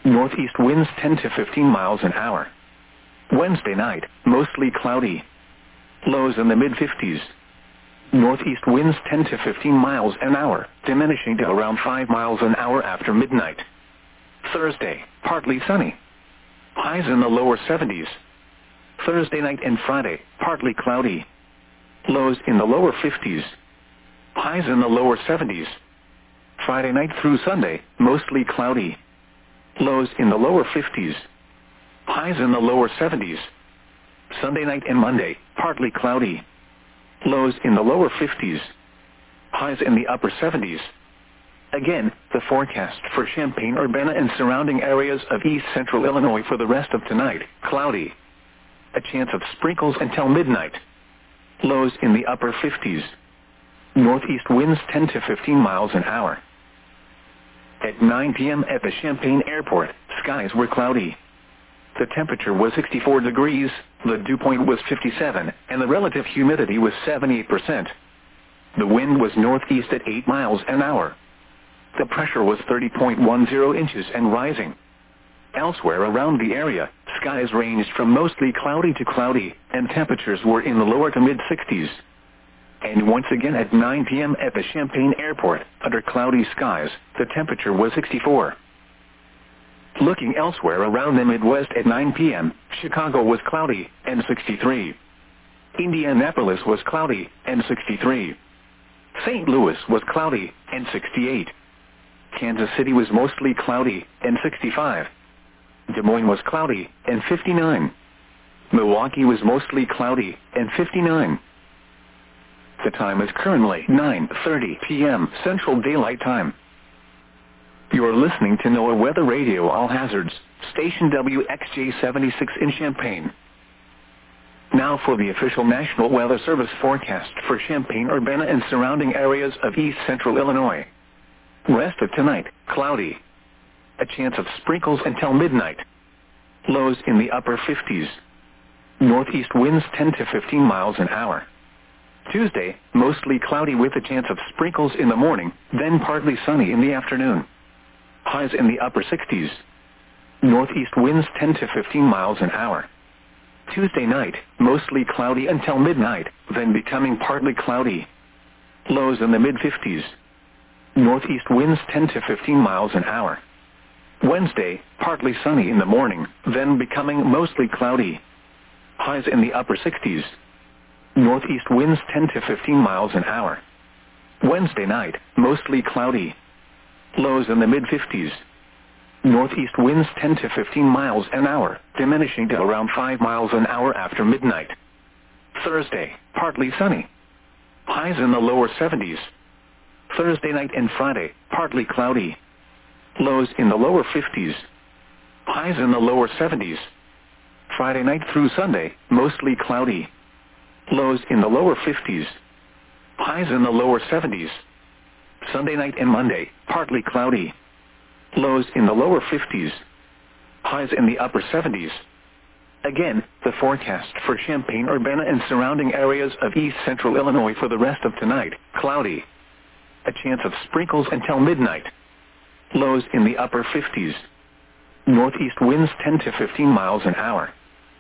Northeast winds 10 to 15 miles an hour. Wednesday night, mostly cloudy. Lows in the mid-50s. Northeast winds 10 to 15 miles an hour, diminishing to around 5 miles an hour after midnight. Thursday, partly sunny. Highs in the lower 70s. Thursday night and Friday, partly cloudy. Lows in the lower 50s. Highs in the lower 70s. Friday night through Sunday, mostly cloudy. Lows in the lower 50s. Highs in the lower 70s. Sunday night and Monday, partly cloudy. Lows in the lower 50s. Highs in the upper 70s. Again, the forecast for Champaign-Urbana and surrounding areas of east central Illinois for the rest of tonight, cloudy. A chance of sprinkles until midnight. Lows in the upper 50s. Northeast winds 10 to 15 miles an hour. At 9 p.m. at the Champaign Airport, skies were cloudy. The temperature was 64 degrees, the dew point was 57, and the relative humidity was 78%. The wind was northeast at 8 miles an hour. The pressure was 30.10 inches and rising. Elsewhere around the area, skies ranged from mostly cloudy to cloudy, and temperatures were in the lower to mid-60s. And once again at 9 p.m. at the Champaign Airport, under cloudy skies, the temperature was 64. Looking elsewhere around the Midwest at 9 p.m., Chicago was cloudy, and 63. Indianapolis was cloudy, and 63. St. Louis was cloudy, and 68. Kansas City was mostly cloudy, and 65. Des Moines was cloudy, and 59. Milwaukee was mostly cloudy, and 59. The time is currently 9:30 p.m. Central Daylight Time. You are listening to NOAA Weather Radio All Hazards, station WXJ-76 in Champaign. Now for the official National Weather Service forecast for Champaign-Urbana and surrounding areas of east central Illinois. Rest of tonight, cloudy. A chance of sprinkles until midnight. Lows in the upper 50s. Northeast winds 10 to 15 miles an hour. Tuesday, mostly cloudy with a chance of sprinkles in the morning, then partly sunny in the afternoon. Highs in the upper 60s. Northeast winds 10 to 15 miles an hour. Tuesday night, mostly cloudy until midnight, then becoming partly cloudy. Lows in the mid-50s. Northeast winds 10 to 15 miles an hour. Wednesday, partly sunny in the morning, then becoming mostly cloudy. Highs in the upper 60s. Northeast winds 10 to 15 miles an hour. Wednesday night, mostly cloudy. Lows in the mid-50s. Northeast winds 10 to 15 miles an hour, diminishing to around 5 miles an hour after midnight. Thursday, partly sunny. Highs in the lower 70s. Thursday night and Friday, partly cloudy. Lows in the lower 50s. Highs in the lower 70s. Friday night through Sunday, mostly cloudy. Lows in the lower 50s. Highs in the lower 70s. Sunday night and Monday, partly cloudy. Lows in the lower 50s. Highs in the upper 70s. Again, the forecast for Champaign-Urbana and surrounding areas of east central Illinois for the rest of tonight, cloudy. A chance of sprinkles until midnight. Lows in the upper 50s. Northeast winds 10 to 15 miles an hour.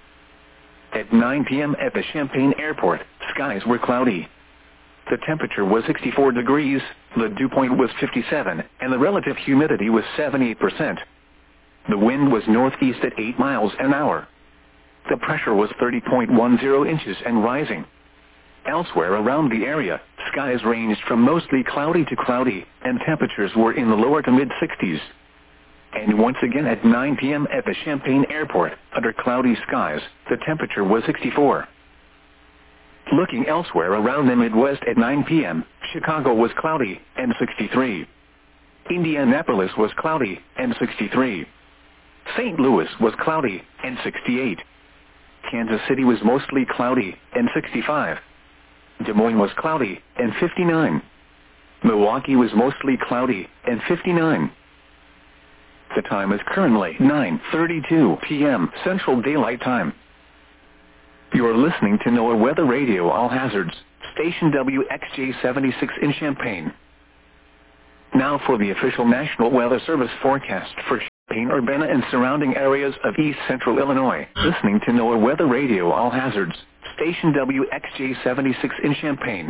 At 9 p.m. at the Champaign Airport, skies were cloudy. The temperature was 64 degrees, the dew point was 57, and the relative humidity was 78%. The wind was northeast at 8 miles an hour. The pressure was 30.10 inches and rising. Elsewhere around the area, skies ranged from mostly cloudy to cloudy, and temperatures were in the lower to mid-60s. And once again at 9 p.m. at the Champaign Airport, under cloudy skies, the temperature was 64. Looking elsewhere around the Midwest at 9 p.m., Chicago was cloudy, and 63. Indianapolis was cloudy, and 63. St. Louis was cloudy, and 68. Kansas City was mostly cloudy, and 65. Des Moines was cloudy, and 59. Milwaukee was mostly cloudy, and 59. The time is currently 9:32 p.m. Central Daylight Time. You are listening to NOAA Weather Radio All Hazards, station WXJ-76 in Champaign. Now for the official National Weather Service forecast for Champaign. Champaign-Urbana and surrounding areas of East Central Illinois. Listening to NOAA Weather Radio All Hazards, station WXJ76 in Champaign.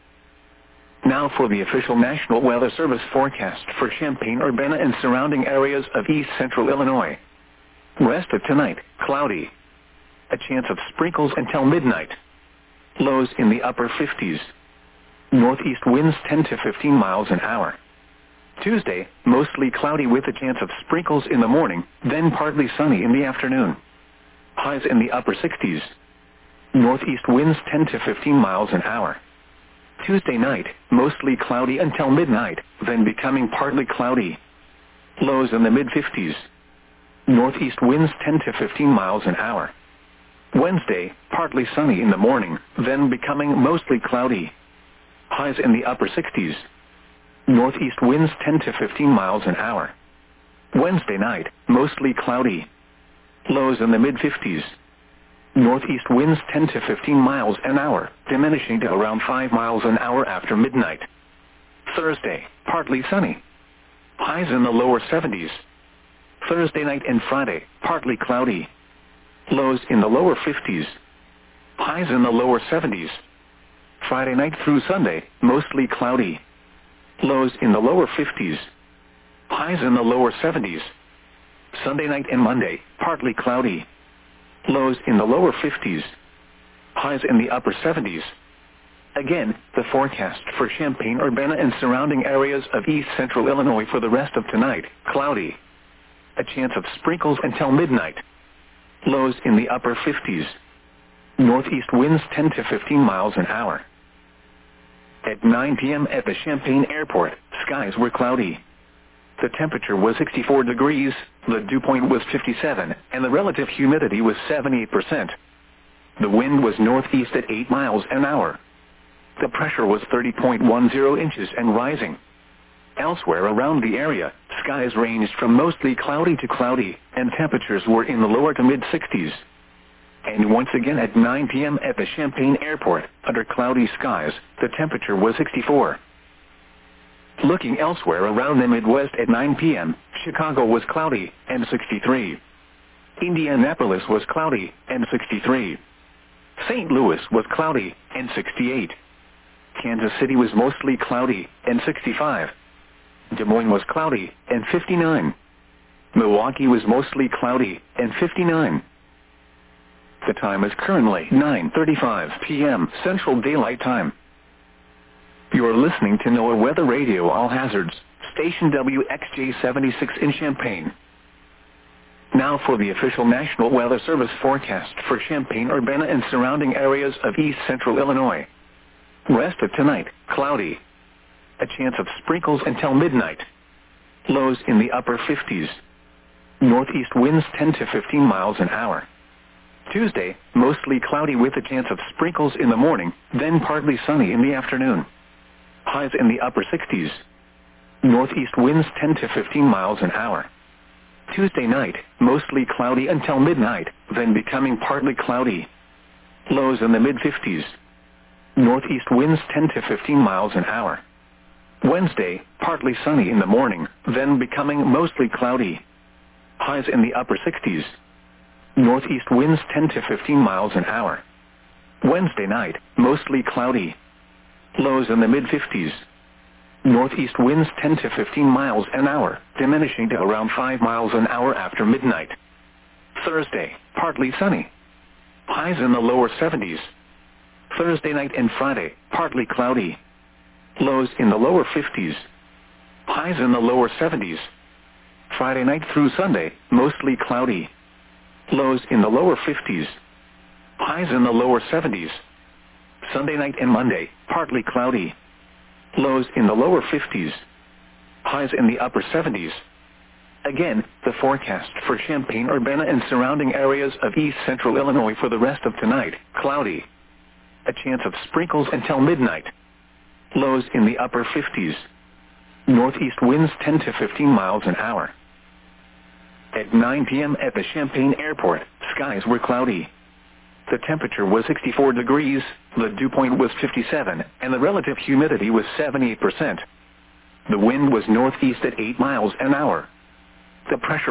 Now for the official National Weather Service forecast for Champaign-Urbana and surrounding areas of East Central Illinois. Rest of tonight, cloudy. A chance of sprinkles until midnight. Lows in the upper 50s. Northeast winds 10 to 15 miles an hour. Tuesday, mostly cloudy with a chance of sprinkles in the morning, then partly sunny in the afternoon. Highs in the upper 60s. Northeast winds 10 to 15 miles an hour. Tuesday night, mostly cloudy until midnight, then becoming partly cloudy. Lows in the mid-50s. Northeast winds 10 to 15 miles an hour. Wednesday, partly sunny in the morning, then becoming mostly cloudy. Highs in the upper 60s. Northeast winds 10 to 15 miles an hour. Wednesday night, mostly cloudy. Lows in the mid-50s. Northeast winds 10 to 15 miles an hour, diminishing to around 5 miles an hour after midnight. Thursday, partly sunny. Highs in the lower 70s. Thursday night and Friday, partly cloudy. Lows in the lower 50s. Highs in the lower 70s. Friday night through Sunday, mostly cloudy. Lows in the lower 50s. Highs in the lower 70s. Sunday night and Monday, partly cloudy. Lows in the lower 50s. Highs in the upper 70s. Again, the forecast for Champaign-Urbana and surrounding areas of East Central Illinois for the rest of tonight, cloudy. A chance of sprinkles until midnight. Lows in the upper 50s. Northeast winds 10 to 15 miles an hour. At 9 p.m. at the Champaign Airport, skies were cloudy. The temperature was 64 degrees, the dew point was 57, and the relative humidity was 78%. The wind was northeast at 8 miles an hour. The pressure was 30.10 inches and rising. Elsewhere around the area, skies ranged from mostly cloudy to cloudy, and temperatures were in the lower to mid-60s. And once again at 9 p.m. at the Champaign Airport, under cloudy skies, the temperature was 64. Looking elsewhere around the Midwest at 9 p.m., Chicago was cloudy, and 63. Indianapolis was cloudy, and 63. St. Louis was cloudy, and 68. Kansas City was mostly cloudy, and 65. Des Moines was cloudy, and 59. Milwaukee was mostly cloudy, and 59. The time is currently 9:35 p.m. Central Daylight Time. You are listening to NOAA Weather Radio All Hazards, station WXJ76 in Champaign. Now for the official National Weather Service forecast for Champaign-Urbana and surrounding areas of East Central Illinois. Rest of tonight, cloudy. A chance of sprinkles until midnight. Lows in the upper 50s. Northeast winds 10 to 15 miles an hour. Tuesday, mostly cloudy with a chance of sprinkles in the morning, then partly sunny in the afternoon. Highs in the upper 60s. Northeast winds 10 to 15 miles an hour. Tuesday night, mostly cloudy until midnight, then becoming partly cloudy. Lows in the mid-50s. Northeast winds 10 to 15 miles an hour. Wednesday, partly sunny in the morning, then becoming mostly cloudy. Highs in the upper 60s. Northeast winds 10 to 15 miles an hour. Wednesday night, mostly cloudy. Lows in the mid-50s. Northeast winds 10 to 15 miles an hour, diminishing to around 5 miles an hour after midnight. Thursday, partly sunny. Highs in the lower 70s. Thursday night and Friday, partly cloudy. Lows in the lower 50s. Highs in the lower 70s. Friday night through Sunday, mostly cloudy. Lows in the lower 50s. Highs in the lower 70s. Sunday night and Monday, partly cloudy. Lows in the lower 50s. Highs in the upper 70s. Again, the forecast for Champaign-Urbana and surrounding areas of East Central Illinois for the rest of tonight, cloudy. A chance of sprinkles until midnight. Lows in the upper 50s. Northeast winds 10 to 15 miles an hour. At 9 p.m. at the Champaign Airport, skies were cloudy. The temperature was 64 degrees, the dew point was 57, and the relative humidity was 78%. The wind was northeast at 8 miles an hour. The pressure